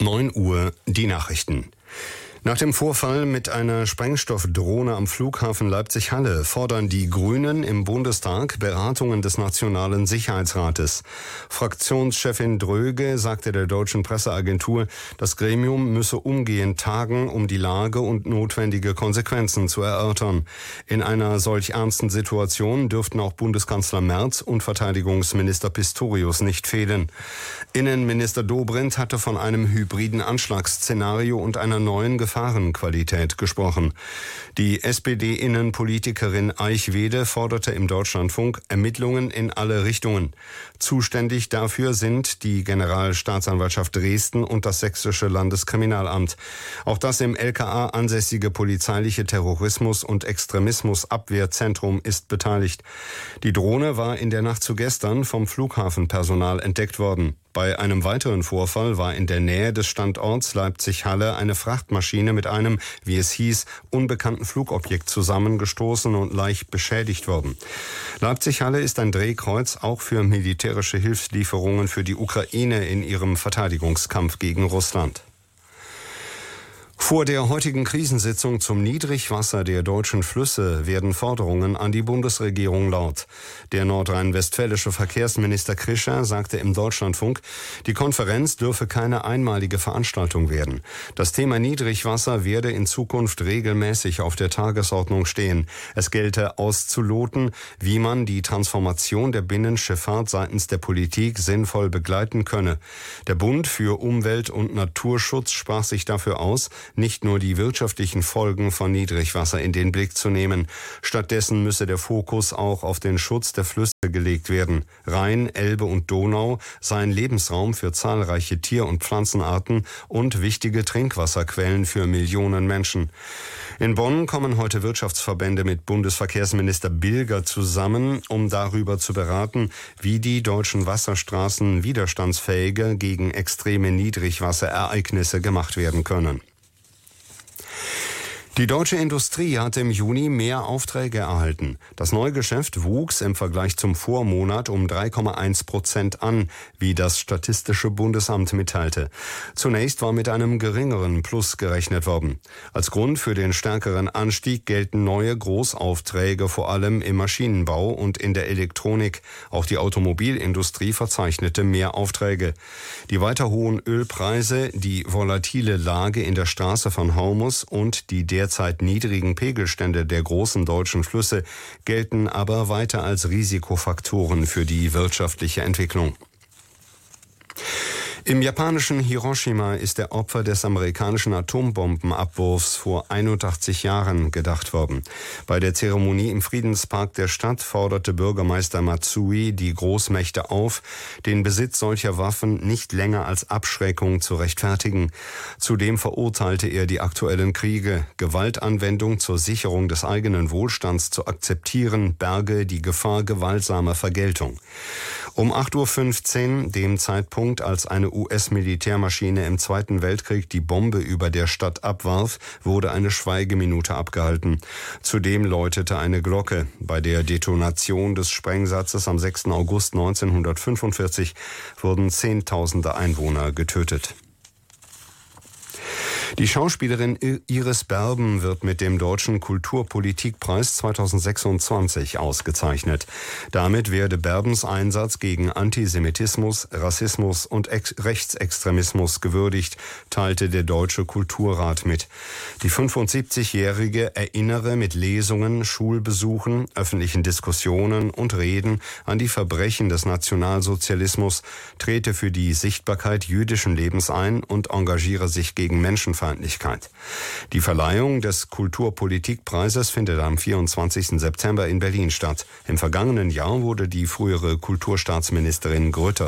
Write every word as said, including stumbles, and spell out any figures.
neun Uhr die Nachrichten. Nach dem Vorfall mit einer Sprengstoffdrohne am Flughafen Leipzig-Halle fordern die Grünen im Bundestag Beratungen des Nationalen Sicherheitsrates. Fraktionschefin Dröge sagte der deutschen Presseagentur, das Gremium müsse umgehend tagen, um die Lage und notwendige Konsequenzen zu erörtern. In einer solch ernsten Situation dürften auch Bundeskanzler Merz und Verteidigungsminister Pistorius nicht fehlen. Innenminister Dobrindt hatte von einem hybriden Anschlagsszenario und einer neuen Gefahrenqualität gesprochen. Die S P D-Innenpolitikerin Eichwede forderte im Deutschlandfunk Ermittlungen in alle Richtungen. Zuständig dafür sind die Generalstaatsanwaltschaft Dresden und das Sächsische Landeskriminalamt. Auch das im L K A ansässige polizeiliche Terrorismus- und Extremismusabwehrzentrum ist beteiligt. Die Drohne war in der Nacht zu gestern vom Flughafenpersonal entdeckt worden. Bei einem weiteren Vorfall war in der Nähe des Standorts Leipzig-Halle eine Frachtmaschine mit einem, wie es hieß, unbekannten Flugobjekt zusammengestoßen und leicht beschädigt worden. Leipzig-Halle ist ein Drehkreuz auch für militärische Hilfslieferungen für die Ukraine in ihrem Verteidigungskampf gegen Russland. Vor der heutigen Krisensitzung zum Niedrigwasser der deutschen Flüsse werden Forderungen an die Bundesregierung laut. Der nordrhein-westfälische Verkehrsminister Krischer sagte im Deutschlandfunk, die Konferenz dürfe keine einmalige Veranstaltung werden. Das Thema Niedrigwasser werde in Zukunft regelmäßig auf der Tagesordnung stehen. Es gelte auszuloten, wie man die Transformation der Binnenschifffahrt seitens der Politik sinnvoll begleiten könne. Der Bund für Umwelt- und Naturschutz sprach sich dafür aus, nicht nur die wirtschaftlichen Folgen von Niedrigwasser in den Blick zu nehmen. Stattdessen müsse der Fokus auch auf den Schutz der Flüsse gelegt werden. Rhein, Elbe und Donau seien Lebensraum für zahlreiche Tier- und Pflanzenarten und wichtige Trinkwasserquellen für Millionen Menschen. In Bonn kommen heute Wirtschaftsverbände mit Bundesverkehrsminister Bilger zusammen, um darüber zu beraten, wie die deutschen Wasserstraßen widerstandsfähiger gegen extreme Niedrigwasserereignisse gemacht werden können. Die deutsche Industrie hat im Juni mehr Aufträge erhalten. Das Neugeschäft wuchs im Vergleich zum Vormonat um drei Komma eins Prozent an, wie das Statistische Bundesamt mitteilte. Zunächst war mit einem geringeren Plus gerechnet worden. Als Grund für den stärkeren Anstieg gelten neue Großaufträge, vor allem im Maschinenbau und in der Elektronik. Auch die Automobilindustrie verzeichnete mehr Aufträge. Die weiter hohen Ölpreise, die volatile Lage in der Straße von Hormuz und die der derzeit niedrigen Pegelstände der großen deutschen Flüsse gelten aber weiter als Risikofaktoren für die wirtschaftliche Entwicklung. Im japanischen Hiroshima ist der Opfer des amerikanischen Atombombenabwurfs vor einundachtzig Jahren gedacht worden. Bei der Zeremonie im Friedenspark der Stadt forderte Bürgermeister Matsui die Großmächte auf, den Besitz solcher Waffen nicht länger als Abschreckung zu rechtfertigen. Zudem verurteilte er die aktuellen Kriege. Gewaltanwendung zur Sicherung des eigenen Wohlstands zu akzeptieren, berge die Gefahr gewaltsamer Vergeltung. Um acht Uhr fünfzehn, dem Zeitpunkt, als eine U S-Militärmaschine im Zweiten Weltkrieg die Bombe über der Stadt abwarf, wurde eine Schweigeminute abgehalten. Zudem läutete eine Glocke. Bei der Detonation des Sprengsatzes am sechsten August neunzehnhundertfünfundvierzig wurden Zehntausende Einwohner getötet. Die Schauspielerin Iris Berben wird mit dem Deutschen Kulturpolitikpreis zweitausendsechsundzwanzig ausgezeichnet. Damit werde Berbens Einsatz gegen Antisemitismus, Rassismus und Ex- Rechtsextremismus gewürdigt, teilte der Deutsche Kulturrat mit. Die fünfundsiebzigjährige erinnere mit Lesungen, Schulbesuchen, öffentlichen Diskussionen und Reden an die Verbrechen des Nationalsozialismus, trete für die Sichtbarkeit jüdischen Lebens ein und engagiere sich gegen Menschenfeindlichkeit. Die Verleihung des Kulturpolitikpreises findet am vierundzwanzigsten September in Berlin statt. Im vergangenen Jahr wurde die frühere Kulturstaatsministerin Grütters